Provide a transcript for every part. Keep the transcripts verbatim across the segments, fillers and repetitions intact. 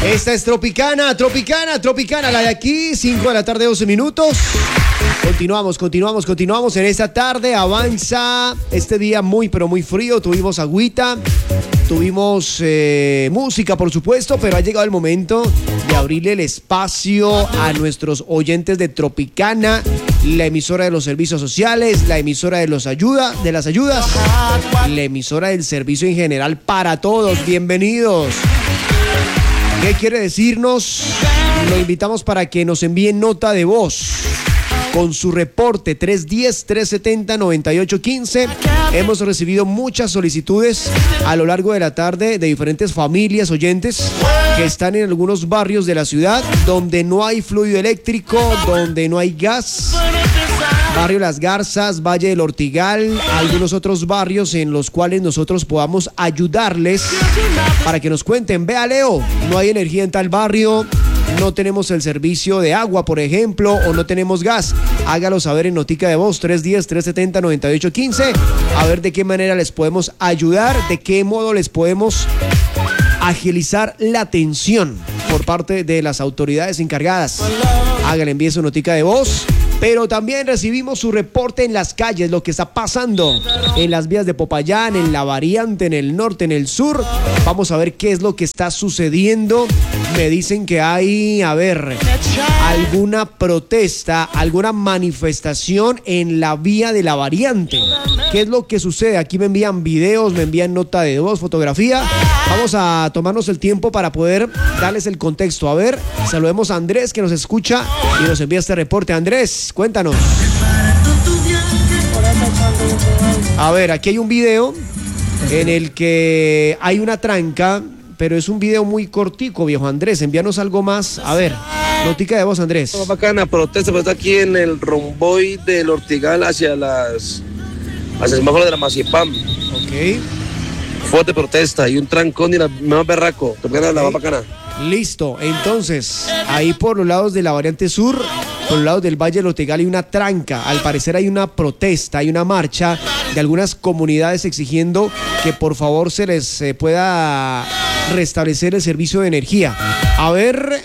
Esta es Tropicana, Tropicana, Tropicana, la de aquí, cinco de la tarde, doce minutos. Continuamos, continuamos, continuamos en esta tarde, avanza este día muy, pero muy frío, tuvimos agüita, tuvimos eh, música, por supuesto, pero ha llegado el momento de abrirle el espacio a nuestros oyentes de Tropicana, la emisora de los servicios sociales, la emisora de, los ayuda, de las ayudas, la emisora del servicio en general para todos. Bienvenidos. ¿Qué quiere decirnos? Lo invitamos para que nos envíen nota de voz con su reporte tres uno cero, tres siete cero, nueve ocho uno cinco. Hemos recibido muchas solicitudes a lo largo de la tarde de diferentes familias oyentes que están en algunos barrios de la ciudad donde no hay fluido eléctrico, donde no hay gas. Barrio Las Garzas, Valle del Ortigal, algunos otros barrios en los cuales nosotros podamos ayudarles para que nos cuenten. Vea, Leo, no hay energía en tal barrio, no tenemos el servicio de agua, por ejemplo, o no tenemos gas. Hágalo saber en notica de voz tres uno cero, tres siete cero, nueve ocho uno cinco, a ver de qué manera les podemos ayudar, de qué modo les podemos agilizar la atención por parte de las autoridades encargadas. Hágale, envíe su notica de voz. Pero también recibimos su reporte en las calles, lo que está pasando en las vías de Popayán, en la variante, en el norte, en el sur. Vamos a ver qué es lo que está sucediendo. Me dicen que hay, a ver, alguna protesta, alguna manifestación en la vía de la variante. ¿Qué es lo que sucede? Aquí me envían videos, me envían nota de voz, fotografía. Vamos a tomarnos el tiempo para poder darles el contexto. A ver, saludemos a Andrés, que nos escucha y nos envía este reporte. Andrés, cuéntanos. A ver, aquí hay un video en el que hay una tranca, pero es un video muy cortico, viejo Andrés. Envíanos algo más. A ver, notica de voz, Andrés. Bacana, protesta, pues está aquí en el romboy del Ortigal hacia las hacia el semáforo de la Mazipam. Ok. Fuerte protesta y un trancón y la más berraco. Tropicana, okay. La más bacana. Listo, entonces, ahí por los lados de la variante sur, por los lados del Valle del Ortigal hay una tranca. Al parecer hay una protesta, hay una marcha de algunas comunidades exigiendo que por favor se les eh, pueda restablecer el servicio de energía. A ver,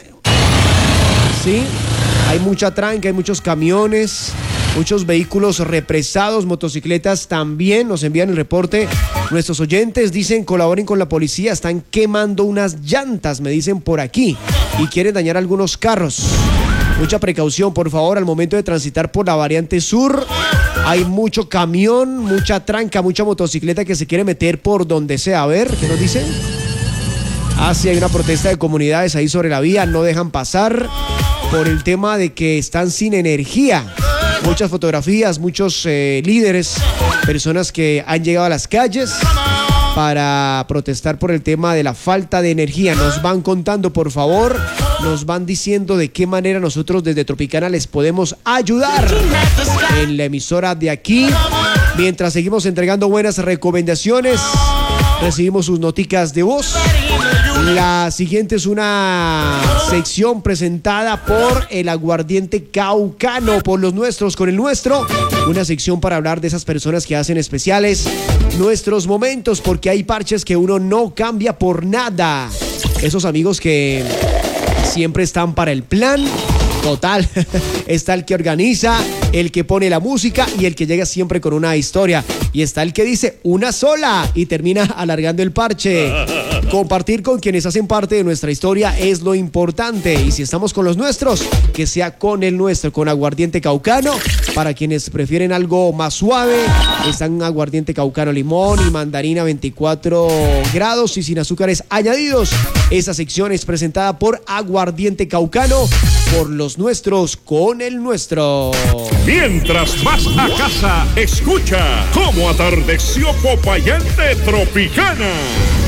sí, hay mucha tranca, hay muchos camiones, muchos vehículos represados, motocicletas también. Nos envían el reporte nuestros oyentes, dicen colaboren con la policía, están quemando unas llantas, me dicen por aquí, y quieren dañar algunos carros. Mucha precaución, por favor, al momento de transitar por la variante sur. Hay mucho camión, mucha tranca, mucha motocicleta que se quiere meter por donde sea. A ver, ¿qué nos dicen? Ah, sí, hay una protesta de comunidades ahí sobre la vía, no dejan pasar por el tema de que están sin energía. Muchas fotografías, muchos eh, líderes, personas que han llegado a las calles para protestar por el tema de la falta de energía. Nos van contando, por favor, nos van diciendo de qué manera nosotros desde Tropicana les podemos ayudar en la emisora de aquí. Mientras seguimos entregando buenas recomendaciones, recibimos sus noticas de voz. La siguiente es una sección presentada por el aguardiente caucano, por los nuestros con el nuestro. Una sección para hablar de esas personas que hacen especiales nuestros momentos, porque hay parches que uno no cambia por nada. Esos amigos que siempre están para el plan. Total, está el que organiza, el que pone la música y el que llega siempre con una historia. Y está el que dice una sola y termina alargando el parche. Compartir con quienes hacen parte de nuestra historia es lo importante. Y si estamos con los nuestros, que sea con el nuestro, con aguardiente caucano. Para quienes prefieren algo más suave, están aguardiente caucano limón y mandarina veinticuatro grados y sin azúcares añadidos. Esa sección es presentada por Aguardiente Caucano, por los nuestros con el nuestro. Mientras vas a casa, escucha cómo atardeció Popayán de Tropicana.